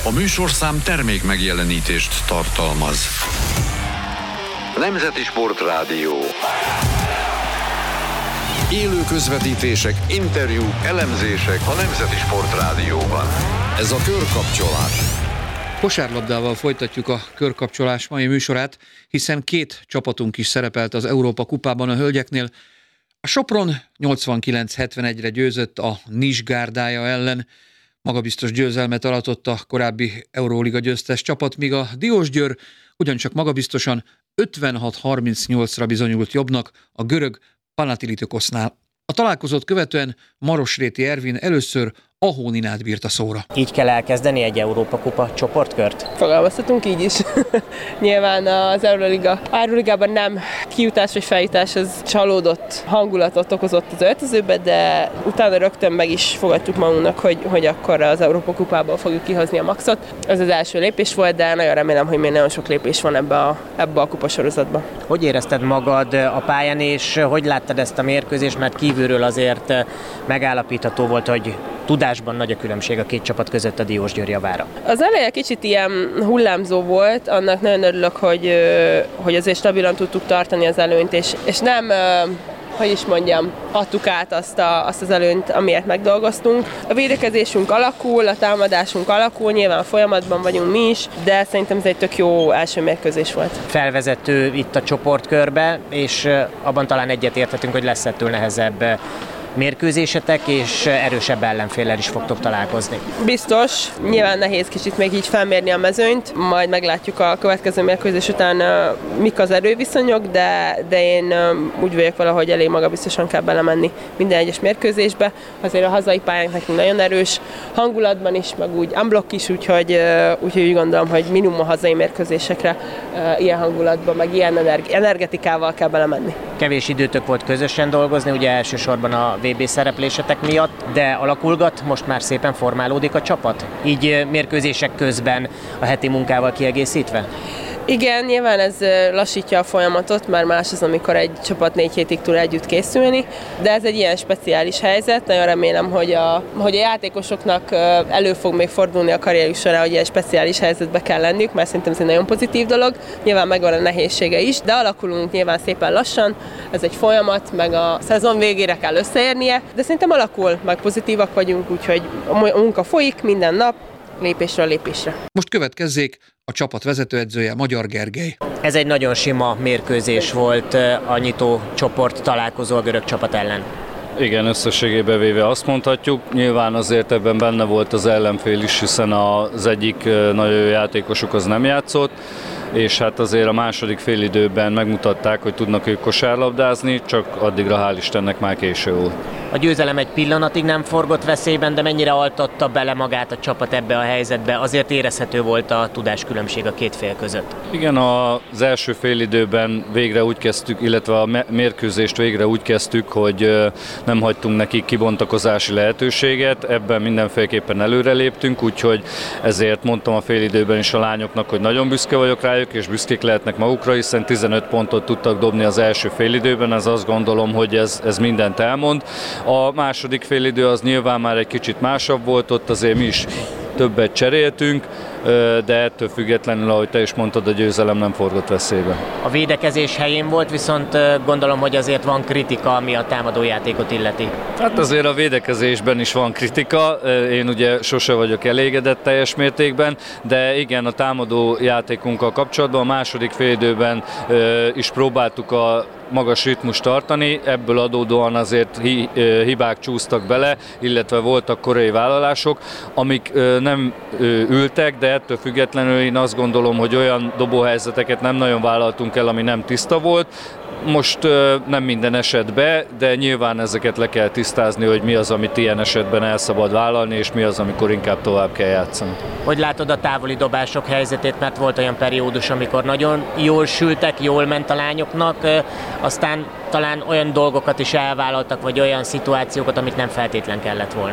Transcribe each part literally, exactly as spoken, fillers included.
A műsorszám termék megjelenítést tartalmaz. Nemzeti Sportrádió. Élő közvetítések, interjúk, elemzések a Nemzeti Sportrádióban. Ez a Körkapcsolás. Kosárlabdával folytatjuk a Körkapcsolás mai műsorát, hiszen két csapatunk is szerepelt az Európa kupában a hölgyeknél. A Sopron nyolcvankilenc hetvenegyre győzött a Nis gárdája ellen, magabiztos győzelmet aratott a korábbi Euróliga győztes csapat, míg a Diósgyőr ugyancsak magabiztosan ötvenhat harmincnyolcra bizonyult jobbnak a görög Panathinaikosnál. A találkozót követően Marosréti Ervin először Ahóninát bírta szóra. Így kell elkezdeni egy Európa kupa csoportkört? Fogalmazhatunk így is. Nyilván az Euróliga Euróligában nem kijutás vagy feljutás, az csalódott hangulatot okozott az öltözőbe, de utána rögtön meg is fogadtuk magunknak, hogy, hogy akkor az Európa kupából fogjuk kihozni a maxot. Ez az első lépés volt, de nagyon remélem, hogy még nagyon sok lépés van ebbe a, ebbe a kupasorozatba. Hogy érezted magad a pályán, és hogy láttad ezt a mérkőzést, mert kívülről azért megállapítható volt, hogy tudásban nagy a különbség a két csapat között a Diósgyőr javára. Az eleje kicsit ilyen hullámzó volt, annak nagyon örülök, hogy, hogy azért stabilan tudtuk tartani az előnyt, és, és nem, hogy is mondjam, adtuk át azt, a, azt az előnyt, amiért megdolgoztunk. A védekezésünk alakul, a támadásunk alakul, nyilván folyamatban vagyunk mi is, de szerintem ez egy tök jó első mérkőzés volt. Felvezető itt a csoportkörbe, és abban talán egyetérthetünk, hogy lesz ettől nehezebb mérkőzésetek, és erősebb ellenféllel is fogtok találkozni. Biztos, nyilván nehéz kicsit még így felmérni a mezőnyt, majd meglátjuk a következő mérkőzés után uh, mik az erőviszonyok, de, de én uh, úgy vagyok valahogy elég magabiztosan kell belemenni minden egyes mérkőzésbe. Azért a hazai pályánk nekünk nagyon erős, hangulatban is, meg úgy unblock is, úgyhogy, uh, úgyhogy úgy gondolom, hogy minimum a hazai mérkőzésekre uh, ilyen hangulatban, meg ilyen energi- energetikával kell belemenni. Kevés időtök volt közösen dolgozni, ugye elsősorban a vé bé szereplésetek miatt, de alakulgat, most már szépen formálódik a csapat? Így mérkőzések közben a heti munkával kiegészítve? Igen, nyilván ez lassítja a folyamatot, már más az, amikor egy csapat négy hétig tud együtt készülni, de ez egy ilyen speciális helyzet. Nagyon remélem, hogy a, hogy a játékosoknak elő fog még fordulni a karrierjük során, hogy ilyen speciális helyzetbe kell lenniük, mert szerintem ez egy nagyon pozitív dolog. Nyilván megvan a nehézsége is, de alakulunk nyilván szépen lassan, ez egy folyamat, meg a szezon végére kell összeérnie, de szerintem alakul, meg pozitívak vagyunk, úgyhogy a munka folyik minden nap, lépésről lépésre. Most következzék a csapat vezetőedzője, Magyar Gergely. Ez egy nagyon sima mérkőzés volt a nyitó csoport találkozó a görög csapat ellen. Igen, összességében véve azt mondhatjuk. Nyilván azért ebben benne volt az ellenfél is, hiszen az egyik nagyon jó játékosuk az nem játszott, és hát azért a második félidőben megmutatták, hogy tudnak ők kosárlabdázni, csak addigra hál' Istennek már késő volt. A győzelem egy pillanatig nem forgott veszélyben, de mennyire altatta bele magát a csapat ebbe a helyzetbe? Azért érezhető volt a tudáskülönbség a két fél között. Igen, az első félidőben végre úgy kezdtük, illetve a mérkőzést végre úgy kezdtük, hogy nem hagytunk nekik kibontakozási lehetőséget, ebben mindenféleképpen előreléptünk, úgyhogy ezért mondtam a félidőben is a lányoknak, hogy nagyon büszke vagyok rájuk, és büszkék lehetnek magukra, hiszen tizenöt pontot tudtak dobni az első félidőben, ez azt gondolom, hogy ez, ez mindent elmond. A második félidő az nyilván már egy kicsit másabb volt, ott azért mi is többet cseréltünk, de ettől függetlenül, ahogy te is mondtad, a győzelem nem forgott veszélybe. A védekezés helyén volt, viszont gondolom, hogy azért van kritika, ami a támadójátékot illeti. Hát azért a védekezésben is van kritika, én ugye sose vagyok elégedett teljes mértékben, de igen, a támadó játékunkkal kapcsolatban a második félidőben is próbáltuk a magas ritmust tartani, ebből adódóan azért hi, hibák csúsztak bele, illetve voltak korai vállalások, amik nem ültek, de ettől függetlenül én azt gondolom, hogy olyan dobóhelyzeteket nem nagyon vállaltunk el, ami nem tiszta volt. Most nem minden esetben, de nyilván ezeket le kell tisztázni, hogy mi az, amit ilyen esetben el szabad vállalni, és mi az, amikor inkább tovább kell játszani. Hogy látod a távoli dobások helyzetét, mert volt olyan periódus, amikor nagyon jól sültek, jól ment a lányoknak, aztán talán olyan dolgokat is elvállaltak, vagy olyan szituációkat, amit nem feltétlen kellett volna.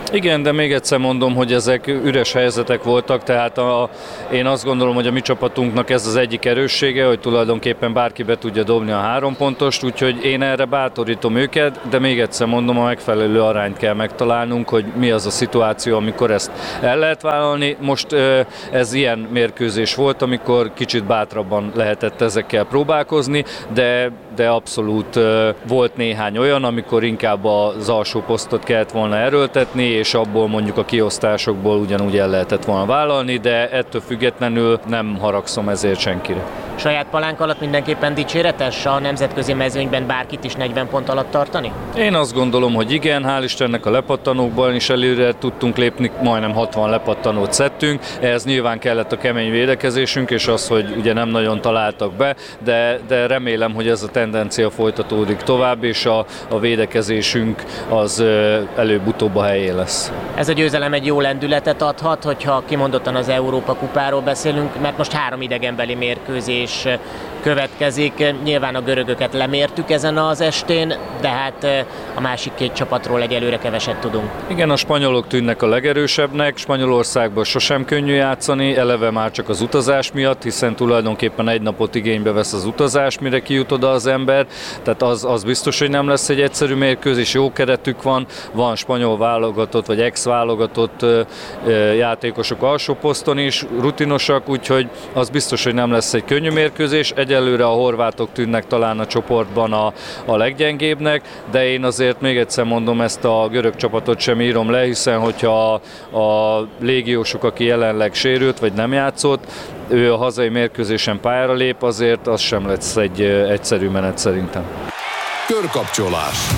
Igen, de még egyszer mondom, hogy ezek üres helyzetek voltak, tehát a, én azt gondolom, hogy a mi csapatunknak ez az egyik erőssége, hogy tulajdonképpen bárki be tudja dobni a három pontost, úgyhogy én erre bátorítom őket, de még egyszer mondom, a megfelelő arányt kell megtalálnunk, hogy mi az a szituáció, amikor ezt el lehet vállalni. Most ez ilyen mérkőzés volt, amikor kicsit bátrabban lehetett ezekkel próbálkozni, de, de abszolút volt néhány olyan, amikor inkább az alsó posztot kellett volna erőltetni, és abból mondjuk a kiosztásokból ugyanúgy el lehetett volna vállalni, de ettől függetlenül nem haragszom ezért senkire. Saját palánk alatt mindenképpen dicséretes a nemzetközi mezőnyben bárkit is negyven pont alatt tartani? Én azt gondolom, hogy igen, hál' Istennek a lepattanókban is előre tudtunk lépni, majdnem hatvan lepattanót szedtünk, ehhez nyilván kellett a kemény védekezésünk, és az, hogy ugye nem nagyon találtak be, de, de remélem, hogy ez a tendencia folytatódik tovább, és a, a védekezésünk az előbb-utóbb a helyén lesz. Ez a győzelem egy jó lendületet adhat, hogyha kimondottan az Európa kupáról beszélünk, mert most három idegenbeli mérkőzés következik. Nyilván a görögöket lemértük ezen az estén, de hát a másik két csapatról egyelőre keveset tudunk. Igen, a spanyolok tűnnek a legerősebbnek, Spanyolországban sosem könnyű játszani, eleve már csak az utazás miatt, hiszen tulajdonképpen egy napot igénybe vesz az utazás, mire kijut oda az ember, tehát az, az biztos, hogy nem lesz egy egyszerű mérkőzés, jó keretük van, van spanyol válogatott vagy ex-válogatott játékosok alsó poszton is, rutinosak, úgyhogy az biztos, hogy nem lesz egy könnyű mérkőzés. Egyelőre a horvátok tűnnek talán a csoportban a, a leggyengébbnek, de én azért még egyszer mondom, ezt a görög csapatot sem írom le, hiszen hogyha a, a légiósuk, aki jelenleg sérült vagy nem játszott, ő a hazai mérkőzésen pályára lép, azért az sem lesz egy egyszerű menet szerintem. Körkapcsolás.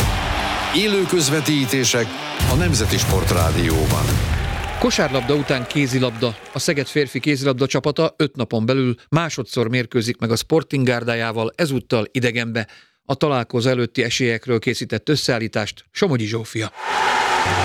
Élő közvetítések a Nemzeti Sportrádióban. Kosárlabda után kézilabda. A Szeged férfi kézilabda csapata öt napon belül másodszor mérkőzik meg a Sporting gárdájával, ezúttal idegenbe. A találkozó előtti esélyekről készített összeállítást Somogyi Zsófia.